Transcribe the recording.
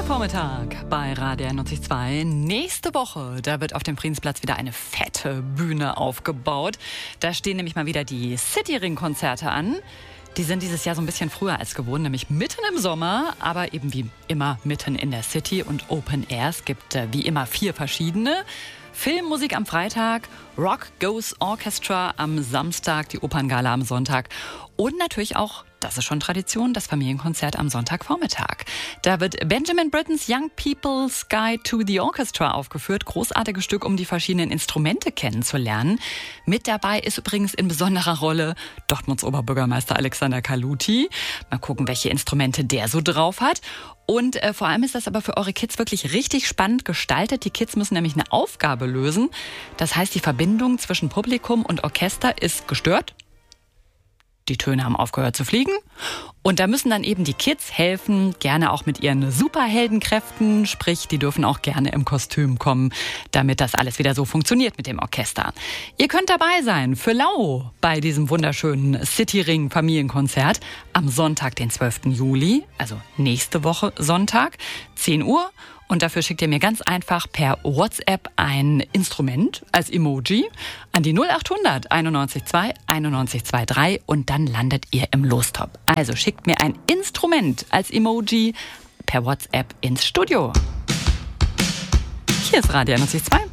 Der Vormittag bei Radio 92. Nächste Woche, da wird auf dem Friedensplatz wieder eine fette Bühne aufgebaut. Da stehen nämlich mal wieder die Cityring-Konzerte an. Die sind dieses Jahr so ein bisschen früher als gewohnt, nämlich mitten im Sommer, aber eben wie immer mitten in der City und Open Air. Es gibt wie immer 4 verschiedene. Filmmusik am Freitag, Rock Goes Orchestra am Samstag, die Operngala am Sonntag und natürlich auch, das ist schon Tradition, das Familienkonzert am Sonntagvormittag. Da wird Benjamin Brittens Young People's Guide to the Orchestra aufgeführt. Großartiges Stück, um die verschiedenen Instrumente kennenzulernen. Mit dabei ist übrigens in besonderer Rolle Dortmunds Oberbürgermeister Alexander Kaluti. Mal gucken, welche Instrumente der so drauf hat. Und vor allem ist das aber für eure Kids wirklich richtig spannend gestaltet. Die Kids müssen nämlich eine Aufgabe lösen. Das heißt, die Verbindung zwischen Publikum und Orchester ist gestört. Die Töne haben aufgehört zu fliegen. Und da müssen dann eben die Kids helfen, gerne auch mit ihren Superheldenkräften. Sprich, die dürfen auch gerne im Kostüm kommen, damit das alles wieder so funktioniert mit dem Orchester. Ihr könnt dabei sein für lau bei diesem wunderschönen Cityring Familienkonzert am Sonntag, den 12. Juli, also nächste Woche Sonntag, 10 Uhr. Und dafür schickt ihr mir ganz einfach per WhatsApp ein Instrument als Emoji an die 0800 91 2 91 23 und dann landet ihr im Lostop. Also schickt mir ein Instrument als Emoji per WhatsApp ins Studio. Hier ist Radio 92.